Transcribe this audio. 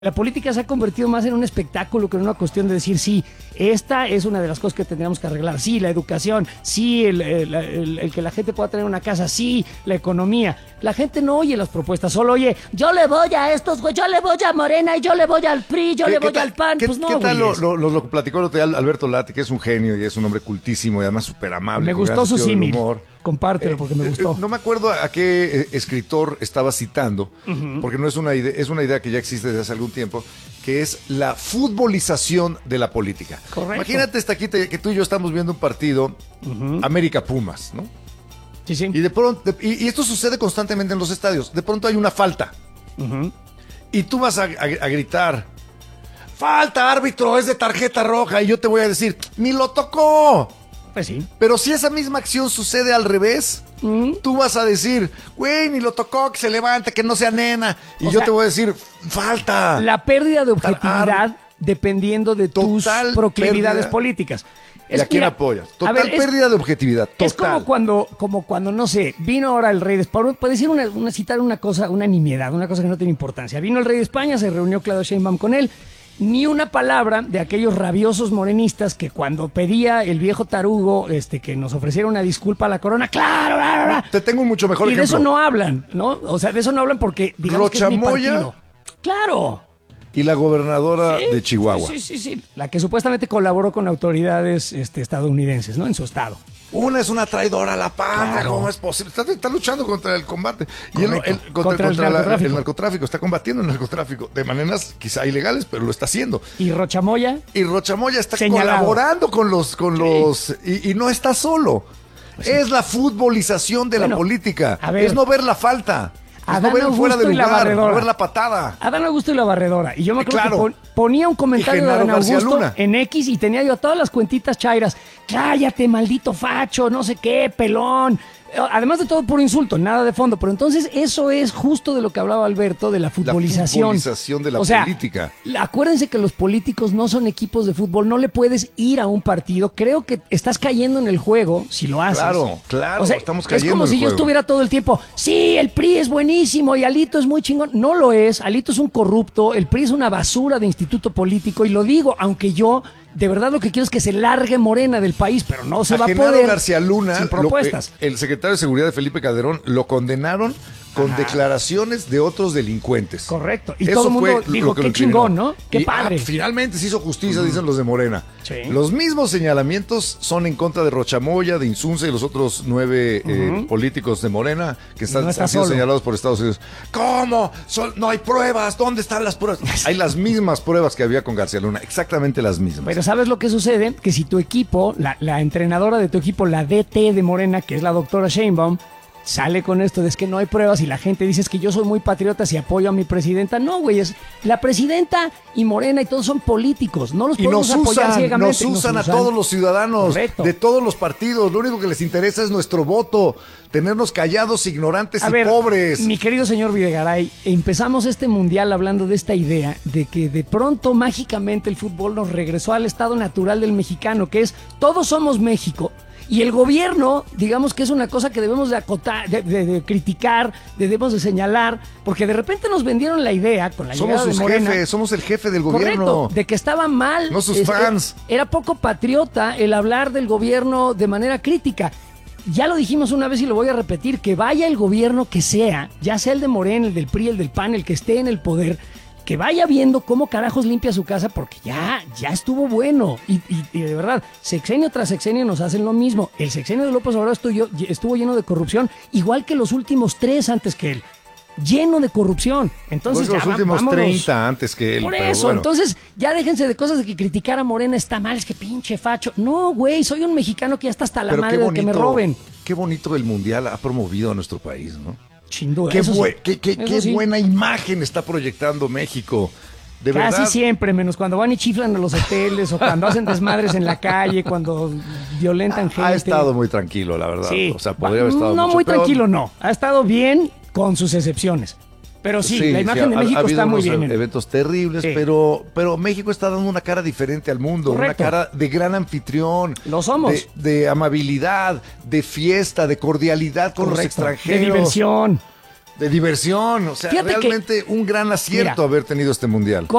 La política se ha convertido más en un espectáculo que en una cuestión de decir, sí, esta es una de las cosas que tendríamos que arreglar. Sí, la educación, sí, el que la gente pueda tener una casa, sí, la economía. La gente no oye las propuestas, solo oye, yo le voy a estos, güey, yo le voy a Morena y yo le voy al PRI, yo le voy al PAN. Pues no, ¿qué tal güeyes? lo platicó el otro día Alberto Lati, que es un genio y es un hombre cultísimo y además súper amable? Me gustó su símil. Compártelo porque me gustó. No me acuerdo a qué escritor estaba citando, porque no es una idea, es una idea que ya existe desde hace algún tiempo, que es la futbolización de la política. Correcto. Imagínate esta aquí que tú y yo estamos viendo un partido América Pumas, ¿no? Sí, sí. Y de pronto, y esto sucede constantemente en los estadios. De pronto hay una falta. Y tú vas a gritar, falta, árbitro, es de tarjeta roja. Y yo te voy a decir, ni lo tocó. Pues sí. Pero si esa misma acción sucede al revés, tú vas a decir, güey, ni lo tocó, que se levante, que no sea nena. Y yo te voy a decir, falta. La pérdida de objetividad dependiendo de tus proclividades políticas. ¿Y a quién apoyas? Total pérdida de objetividad. Total. Es como cuando, no sé, vino ahora el rey de España, puede decir citar una cosa, una nimiedad, una cosa que no tiene importancia. Vino el rey de España, se reunió Claudia Sheinbaum con él. Ni una palabra de aquellos rabiosos morenistas que cuando pedía el viejo tarugo que nos ofreciera una disculpa a la corona, ¡claro! Bla, bla, te tengo un mucho mejor ejemplo. Y de eso no hablan, ¿no? O sea, de eso no hablan porque, digamos, que es mi partido. ¡Claro! Y la gobernadora de Chihuahua. Sí. La que supuestamente colaboró con autoridades estadounidenses, ¿no? En su estado. Una es una traidora a la patria, claro. ¿Cómo es posible? Está luchando contra el combate. Y contra el narcotráfico. Está combatiendo el narcotráfico de maneras quizá ilegales, pero lo está haciendo. ¿Y Rochamoya? Y Rochamoya está colaborando con los y no está solo. Pues es la futbolización de la política. Es no ver la falta. Adán no ver fuera de lugar, no ver la patada. Adán Augusto y la barredora. Y yo me acuerdo que ponía un comentario de Adán Augusto en X y tenía yo todas las cuentitas chairas. Cállate, maldito facho, no sé qué, pelón. Además de todo, puro insulto, nada de fondo. Pero entonces eso es justo de lo que hablaba Alberto, de la futbolización. La futbolización de la política. Acuérdense que los políticos no son equipos de fútbol. No le puedes ir a un partido. Creo que estás cayendo en el juego si lo haces. Claro, estamos cayendo en el juego. Es como si yo estuviera todo el tiempo, sí, el PRI es buenísimo y Alito es muy chingón. No lo es. Alito es un corrupto. El PRI es una basura de instituto político. Y lo digo, aunque yo... De verdad lo que quiero es que se largue Morena del país, pero no se va a poder. García Luna, sin propuestas. El secretario de Seguridad de Felipe Calderón lo condenaron con declaraciones de otros delincuentes. Correcto. Y todo el mundo dijo, qué chingón, ¿no? Qué padre. Finalmente se hizo justicia, dicen los de Morena. Sí. Los mismos señalamientos son en contra de Rochamoya, de Insunza y los otros 9 políticos de Morena que han sido señalados por Estados Unidos. ¿Cómo? No hay pruebas. ¿Dónde están las pruebas? Hay las mismas pruebas que había con García Luna, exactamente las mismas. Pero ¿sabes lo que sucede? Que si tu equipo, la entrenadora de tu equipo, la DT de Morena, que es la doctora Sheinbaum, sale con esto de es que no hay pruebas y la gente dice es que yo soy muy patriota si apoyo a mi presidenta. No, güey, es la presidenta y Morena y todos son políticos. No los podemos apoyar ciegamente. Nos usan a todos los ciudadanos de todos los partidos. Lo único que les interesa es nuestro voto. Tenernos callados, ignorantes y pobres. Mi querido señor Videgaray, empezamos este mundial hablando de esta idea de que de pronto mágicamente el fútbol nos regresó al estado natural del mexicano, que es todos somos México. Y el gobierno, digamos que es una cosa que debemos de acotar, de criticar, debemos de señalar, porque de repente nos vendieron la idea con la llegada de Morena. Somos el jefe del gobierno. Correcto, de que estaba mal. No sus fans. Era poco patriota el hablar del gobierno de manera crítica. Ya lo dijimos una vez y lo voy a repetir, que vaya el gobierno que sea, ya sea el de Morena, el del PRI, el del PAN, el que esté en el poder, que vaya viendo cómo carajos limpia su casa, porque ya estuvo bueno. Y de verdad, sexenio tras sexenio nos hacen lo mismo. El sexenio de López Obrador estuvo lleno de corrupción, igual que los últimos 3 antes que él. Lleno de corrupción. Entonces los últimos 30 antes que él. Por eso, entonces ya déjense de cosas de que criticar a Morena está mal, es que pinche facho. No, güey, soy un mexicano que ya está hasta la madre de que me roben. Qué bonito el Mundial ha promovido a nuestro país, ¿no? Sin duda. Qué buena imagen está proyectando México. De Casi verdad. Siempre, menos cuando van y chiflan a los hoteles o cuando hacen desmadres en la calle, cuando violentan gente. Ha estado muy tranquilo, la verdad. Sí. O sea, podría haber estado tranquilo, no. Ha estado bien con sus excepciones. Pero sí, la imagen de México está muy bien. Eventos terribles, pero México está dando una cara diferente al mundo. Correcto. Una cara de gran anfitrión. Lo somos. De amabilidad, de fiesta, de cordialidad con los extranjeros. De diversión. De diversión, o sea, Fíjate realmente un gran acierto mira, haber tenido este mundial.